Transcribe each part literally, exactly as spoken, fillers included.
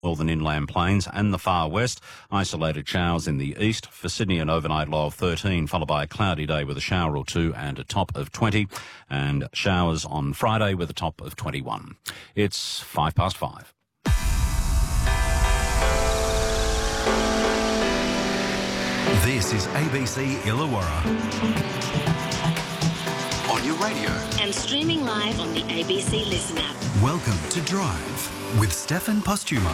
northern inland plains and the far west. Isolated showers in the east. For Sydney, an overnight low of thirteen, followed by a cloudy day with a shower or two and a top of twenty. And showers on Friday with a top of twenty-one. It's five past five. This is A B C Illawarra. On your radio. And streaming live on the A B C Listen app. Welcome to Drive with Stefan Postuma.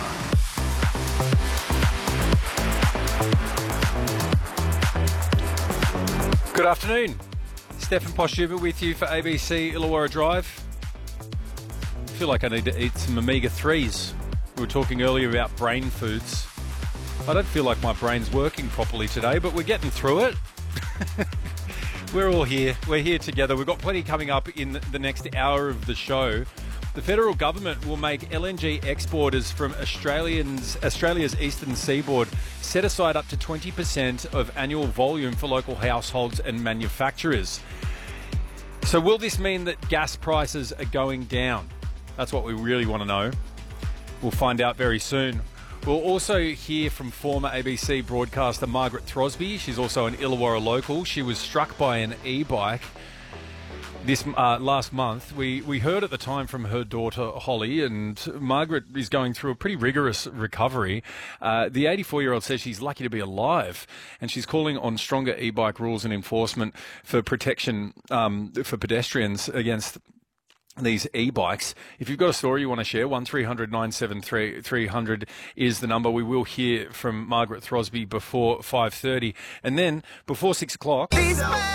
Good afternoon. Stefan Postuma with you for A B C Illawarra Drive. I feel like I need to eat some omega threes. We were talking earlier about brain foods. I don't feel like my brain's working properly today, but we're getting through it. We're all here. We're here together. We've got plenty coming up in the next hour of the show. The federal government will make L N G exporters from Australians, Australia's eastern seaboard set aside up to twenty percent of annual volume for local households and manufacturers. So will this mean that gas prices are going down? That's what we really want to know. We'll find out very soon. We'll also hear from former A B C broadcaster Margaret Throsby. She's also an Illawarra local. She was struck by an e-bike this uh, last month. We we heard at the time from her daughter Holly, and Margaret is going through a pretty rigorous recovery. Uh, the eighty-four-year-old says she's lucky to be alive, and she's calling on stronger e-bike rules and enforcement for protection um, for pedestrians against these e-bikes. If you've got a story you want to share, one three hundred nine seven three three hundred is the number. We will hear from Margaret Throsby before five thirty. And then, before six o'clock...